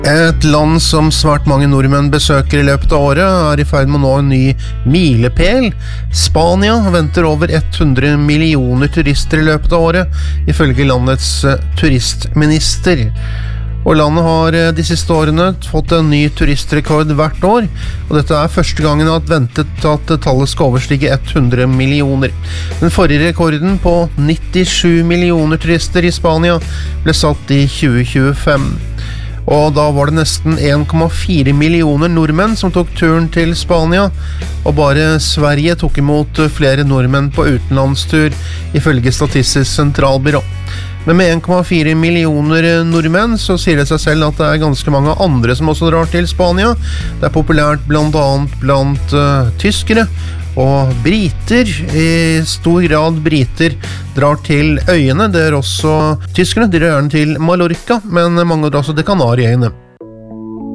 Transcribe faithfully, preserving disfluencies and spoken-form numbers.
Et land som svært mange nordmenn besøker i løpet av året er i ferd med å nå en ny milepæl. Spania venter over hundre millioner turister i løpet av året, ifølge landets turistminister. Og landet har de siste årene fått en ny turistrekord hvert år, og dette er første gangen at ventet at tallet skal overstige hundre millioner. Den forrige rekorden på nittisju millioner turister i Spania ble satt i tjue tjuefem. Og da var det nesten en komma fire millioner nordmenn som tok turen til Spania, og bare Sverige tok imot flere nordmenn på utenlandstur, ifølge Statistisk sentralbyrå. Men med en komma fire millioner nordmenn så sier det seg selv at det er ganske mange andre som også drar til Spania. Det er populært blant annet blant uh, tyskere og briter. I stor grad briter drar til øyene. Det er også tyskerne, de drar gjerne til Mallorca, men mange drar også til Kanariøyene.